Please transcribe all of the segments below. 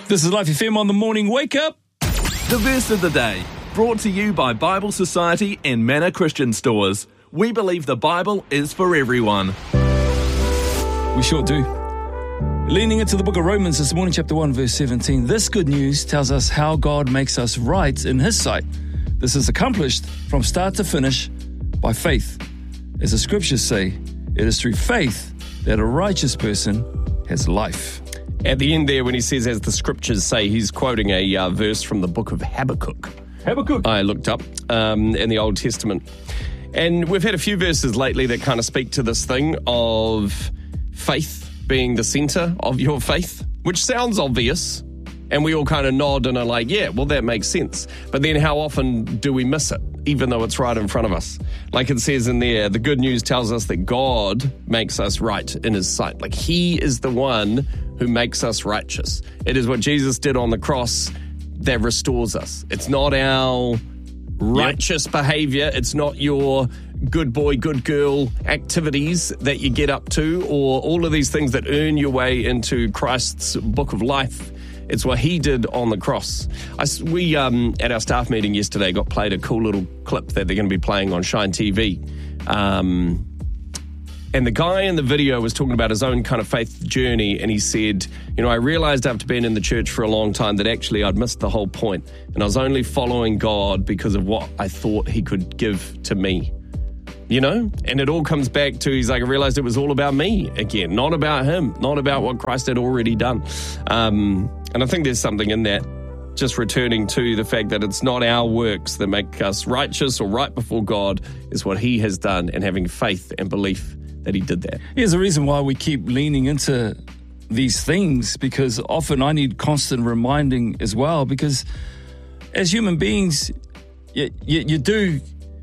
This is Life FM on the morning wake up. The verse of the day, brought to you by Bible Society and Manor Christian Stores. We believe the Bible is for everyone. We sure do. Leaning into the book of Romans this morning, chapter 1, verse 17. This good news tells us how God makes us right in His sight. This is accomplished from start to finish by faith. As the scriptures say, it is through faith that a righteous person has life. At the end there, when he says, as the scriptures say, he's quoting a verse from the book of Habakkuk. Habakkuk. I looked up in the Old Testament. And we've had a few verses lately that kind of speak to this thing of faith being the center of your faith, which sounds obvious. And we all kind of nod and are like, yeah, well, that makes sense. But then how often do we miss it, even though it's right in front of us? Like it says in there, the good news tells us that God makes us right in His sight. Like He is the one who makes us righteous. It is what Jesus did on the cross that restores us. It's not our righteous behavior. It's not your good boy, good girl activities that you get up to, or all of these things that earn your way into Christ's book of life. It's what He did on the cross. We, at our staff meeting yesterday, got played a cool little clip that they're going to be playing on Shine TV. And the guy in the video was talking about his own kind of faith journey, and he said, I realized after being in the church for a long time that actually I'd missed the whole point, and I was only following God because of what I thought He could give to me. And it all comes back to, he's like, I realized it was all about me again, not about Him, not about what Christ had already done. And I think there's something in that, just returning to the fact that it's not our works that make us righteous or right before God, is what He has done, and having faith and belief that He did that. Here's the reason why we keep leaning into these things, because often I need constant reminding as well, because as human beings, you do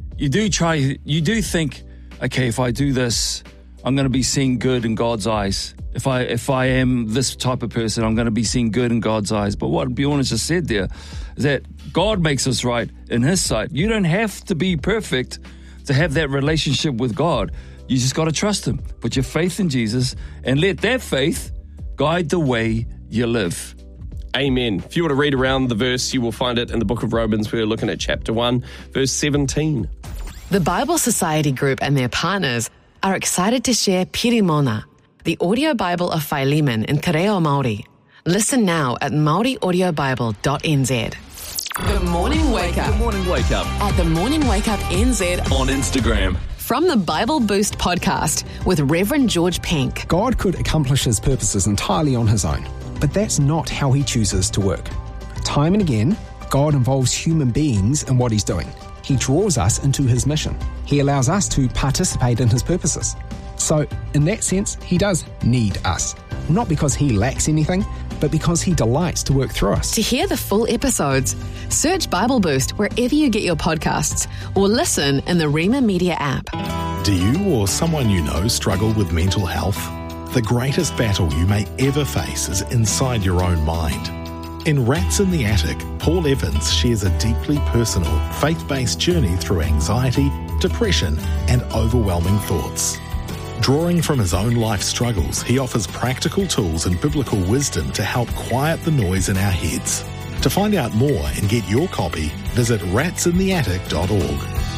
think, okay, if I do this, I'm going to be seeing good in God's eyes. If I am this type of person, I'm going to be seeing good in God's eyes. But what Bjorn just said there is that God makes us right in His sight. You don't have to be perfect to have that relationship with God. You just got to trust Him. Put your faith in Jesus and let that faith guide the way you live. Amen. If you want to read around the verse, you will find it in the book of Romans. We're looking at chapter 1, verse 17. The Bible Society Group and their partners are excited to share Pirimona, the audio Bible of Philemon in Te Reo Māori. Listen now at maoriaudiobible.nz. The Morning Wake Up. The Morning Wake Up. At The Morning Wake Up NZ. On Instagram. From the Bible Boost podcast with Reverend George Pink. God could accomplish His purposes entirely on His own, but that's not how He chooses to work. Time and again, God involves human beings in what He's doing. He draws us into His mission. He allows us to participate in His purposes. So, in that sense, He does need us. Not because He lacks anything, but because He delights to work through us. To hear the full episodes, search Bible Boost wherever you get your podcasts, or listen in the Rema Media app. Do you or someone you know struggle with mental health? The greatest battle you may ever face is inside your own mind. In Rats in the Attic, Paul Evans shares a deeply personal, faith-based journey through anxiety, depression, and overwhelming thoughts. Drawing from his own life struggles, he offers practical tools and biblical wisdom to help quiet the noise in our heads. To find out more and get your copy, visit ratsintheattic.org.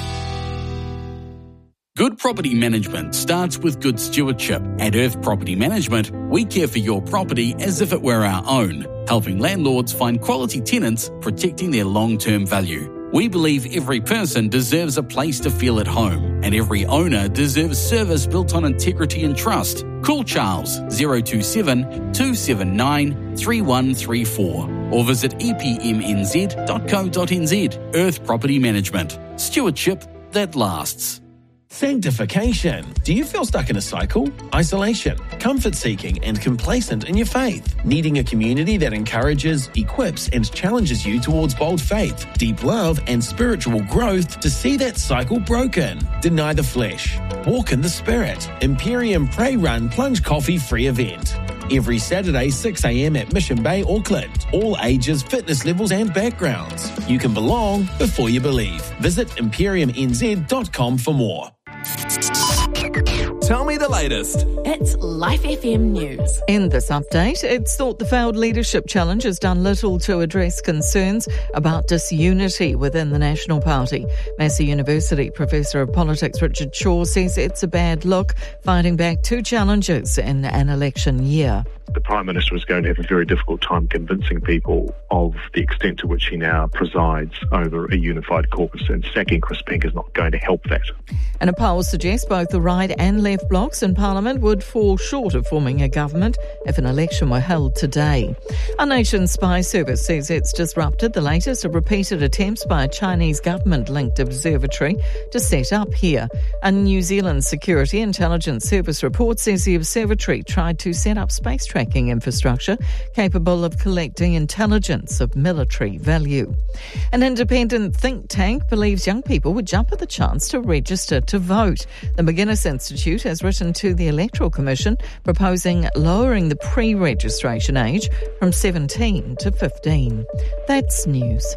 Good property management starts with good stewardship. At Earth Property Management, we care for your property as if it were our own, helping landlords find quality tenants, protecting their long-term value. We believe every person deserves a place to feel at home, and every owner deserves service built on integrity and trust. Call Charles 027 279 3134 or visit epmnz.co.nz. Earth Property Management. Stewardship that lasts. Sanctification. Do you feel stuck in a cycle? Isolation, comfort-seeking, and complacent in your faith? Needing a community that encourages, equips, and challenges you towards bold faith, deep love, and spiritual growth to see that cycle broken? Deny the flesh. Walk in the Spirit. Imperium Pray Run Plunge Coffee free event. Every Saturday, 6 a.m. at Mission Bay, Auckland. All ages, fitness levels, and backgrounds. You can belong before you believe. Visit imperiumnz.com for more. Tell me the latest. It's Life FM News. In this update, it's thought the failed leadership challenge has done little to address concerns about disunity within the National Party. Massey University Professor of Politics Richard Shaw says it's a bad look, fighting back two challenges in an election year. The Prime Minister is going to have a very difficult time convincing people of the extent to which he now presides over a unified caucus, and sacking Chris Pink is not going to help that. And a poll suggests both the right and left blocs in Parliament would fall short of forming a government if an election were held today. Our nation's spy service says it's disrupted the latest of repeated attempts by a Chinese government-linked observatory to set up here. A New Zealand Security Intelligence Service report says the observatory tried to set up space tracking infrastructure capable of collecting intelligence of military value. An independent think tank believes young people would jump at the chance to register to vote. The McGuinness Institute has written to the Electoral Commission proposing lowering the pre-registration age from 17 to 15. That's news.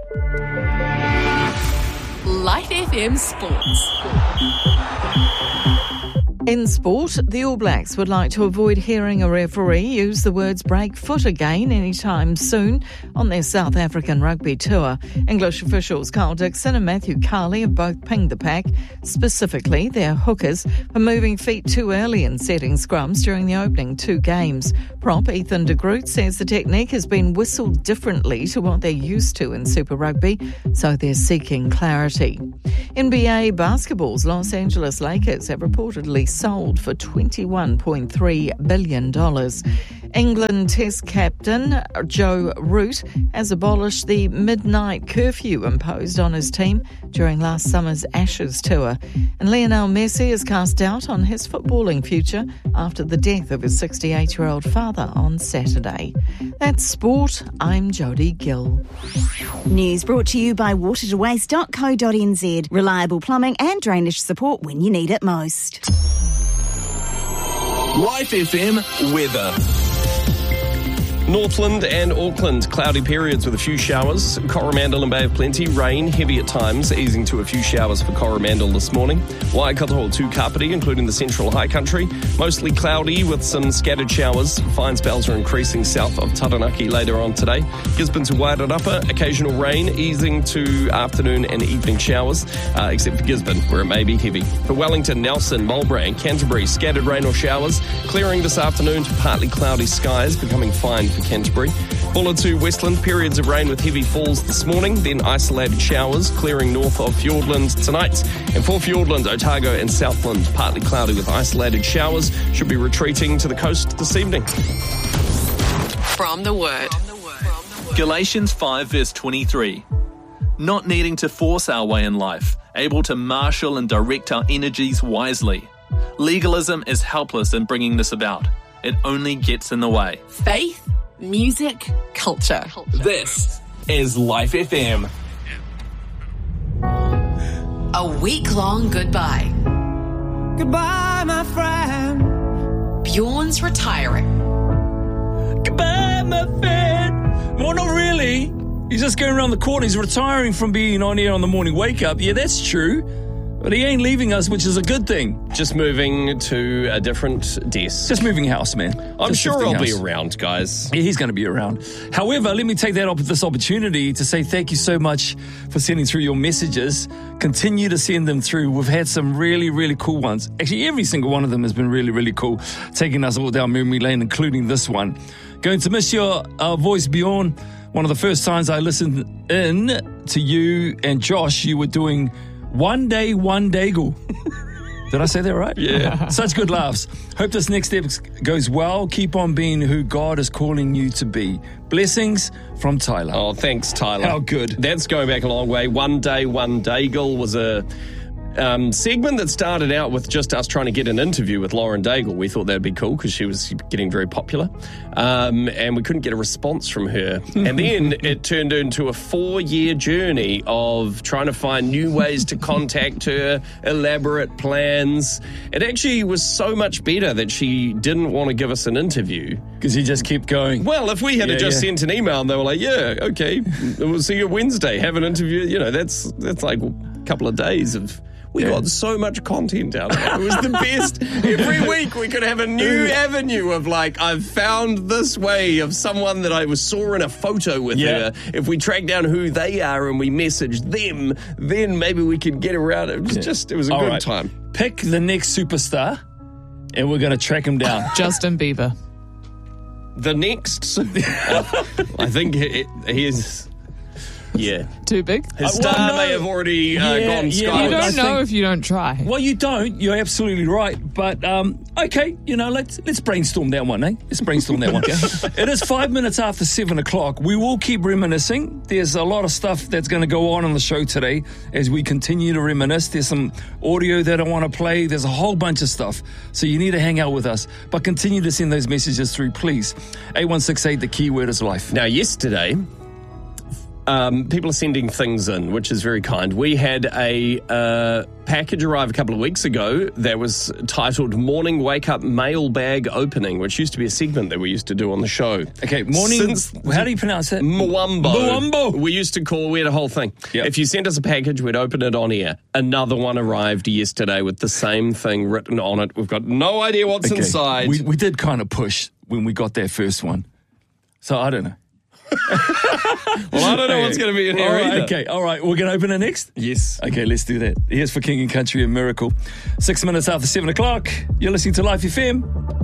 Life FM Sports. In sport, the All Blacks would like to avoid hearing a referee use the words break foot again anytime soon on their South African rugby tour. English officials Carl Dixon and Matthew Carley have both pinged the pack, specifically their hookers, for moving feet too early in setting scrums during the opening two games. Prop Ethan de Groot says the technique has been whistled differently to what they're used to in Super Rugby, so they're seeking clarity. NBA basketball's Los Angeles Lakers have reportedly sold for $21.3 billion. England Test captain Joe Root has abolished the midnight curfew imposed on his team during last summer's Ashes tour. And Lionel Messi is cast doubt on his footballing future after the death of his 68-year-old father on Saturday. That's sport. I'm Jodie Gill. News brought to you by watertowaste.co.nz. Reliable plumbing and drainage support when you need it most. Life FM weather. Northland and Auckland, cloudy periods with a few showers. Coromandel and Bay of Plenty, rain, heavy at times, easing to a few showers for Coromandel this morning. Waikato to Kapiti, including the central high country, mostly cloudy with some scattered showers. Fine spells are increasing south of Taranaki later on today. Gisborne to Wairarapa, occasional rain, easing to afternoon and evening showers, except for Gisborne, where it may be heavy. For Wellington, Nelson, Marlborough and Canterbury, scattered rain or showers, clearing this afternoon to partly cloudy skies, becoming fine for Canterbury. Buller to Westland, periods of rain with heavy falls this morning, then isolated showers, clearing north of Fiordland tonight. And for Fiordland, Otago and Southland, partly cloudy with isolated showers, should be retreating to the coast this evening. From the Word. Galatians 5 verse 23. Not needing to force our way in life, able to marshal and direct our energies wisely. Legalism is helpless in bringing this about. It only gets in the way. Faith, music, culture. This is Life FM. A week-long goodbye. Goodbye, my friend. Bjorn's retiring. Goodbye, my friend. Well, not really. He's just going around the corner. He's retiring from being on air on the morning wake-up. Yeah, that's true. But he ain't leaving us, which is a good thing. Just moving to a different desk. Just moving house, man. I'm Just sure shifting I'll be house. around, guys. Yeah, he's going to be around. However, let me take this opportunity to say thank you so much for sending through your messages. Continue to send them through. We've had some really, really cool ones. Actually, every single one of them has been really, really cool, taking us all down memory lane, including this one. Going to miss your voice, Bjorn. One of the first times I listened in to you and Josh, you were doing One Day, One Daigle. Did I say that right? Yeah. Such good laughs. Hope this next step goes well. Keep on being who God is calling you to be. Blessings from Tyler. Oh, thanks, Tyler. How good. That's going back a long way. One Day, One Daigle was a segment that started out with just us trying to get an interview with Lauren Daigle. We thought that'd be cool because she was getting very popular. And we couldn't get a response from her. And then it turned into a 4-year journey of trying to find new ways to contact her, elaborate plans. It actually was so much better that she didn't want to give us an interview. Because you just keep going. Well, if we had just sent an email and they were like, yeah, okay, we'll see you Wednesday, have an interview. You know, that's like a couple of days of We got so much content out of it. It was the best. Every week we could have a new avenue of like, I've found this way of someone that I saw in a photo with her. If we track down who they are and we message them, then maybe we could get around it. It was a good time. Pick the next superstar and we're going to track him down. Justin Bieber. The next, I think he is... Yeah. Too big? His star may have already gone skyward. You don't know if you don't try. Well, you don't. You're absolutely right. But, okay, let's brainstorm that one, eh? Let's brainstorm that one. It is 5 minutes after 7 o'clock. We will keep reminiscing. There's a lot of stuff that's going to go on the show today as we continue to reminisce. There's some audio that I want to play. There's a whole bunch of stuff. So you need to hang out with us. But continue to send those messages through, please. 8168, the keyword is life. Now, yesterday... people are sending things in, which is very kind. We had a package arrive a couple of weeks ago that was titled Morning Wake Up Mailbag Opening, which used to be a segment that we used to do on the show. Okay, how do you pronounce it? Mwambo. We had a whole thing. Yep. If you sent us a package, we'd open it on air. Another one arrived yesterday with the same thing written on it. We've got no idea what's inside. We did kind of push when we got that first one. So I don't know. Well, I don't know what's going to be in here either. Okay, all right. We're going to open it next? Yes. Okay, let's do that. Here's for King and Country, A Miracle. 6 minutes after 7 o'clock. You're listening to Life FM.